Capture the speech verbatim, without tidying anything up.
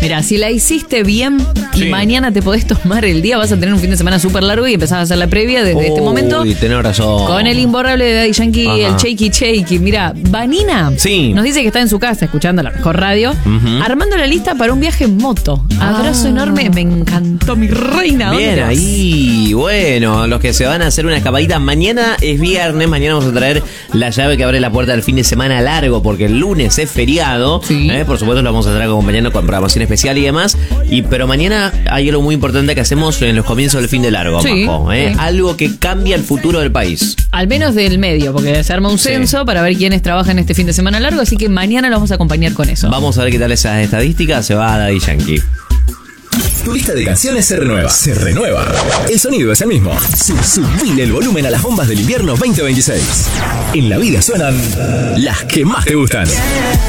Mira, si la hiciste bien y Sí. mañana te podés tomar el día, vas a tener un fin de semana súper largo y empezás a hacer la previa desde este momento. Uy, tenés razón. Con el imborrable de Daddy Yankee, Ajá. el Shakey Shakey. Mira, Vanina Sí. nos dice que está en su casa escuchando la mejor radio, Ujú. armando la lista para un viaje en moto. Abrazo Ah. enorme, me encantó mi reina. ¿Dónde Bien te vas? ahí, bueno, los que se van a hacer una escapadita, mañana es viernes, mañana vamos a traer la llave que abre la puerta del fin de semana largo, porque el lunes es feriado, Sí. ¿eh? Por supuesto lo vamos a estar acompañando con programación especial y demás, y pero mañana hay algo muy importante que hacemos en los comienzos del fin de largo, Sí, Majo, ¿eh? sí. Algo que cambia el futuro del país. Al menos del medio, porque se arma un Sí. censo para ver quiénes trabajan este fin de semana largo, así que mañana los vamos a acompañar con eso. Vamos a ver qué tal esas estadísticas, se va a Daddy Yankee. Tu lista de canciones se renueva. Se renueva. El sonido es el mismo. Sub- Subile el volumen a las bombas del invierno veinte veintiséis. En la vida suenan las que más te gustan.